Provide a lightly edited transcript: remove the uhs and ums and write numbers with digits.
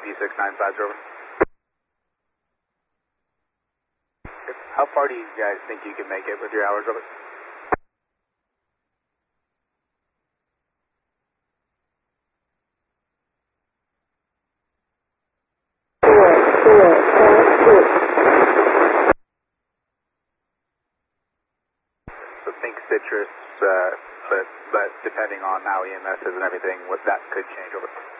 BP695, over. How far do you guys think you can make it with your hours, over? So think citrus, but depending on how EMS is and everything, what that could change, over.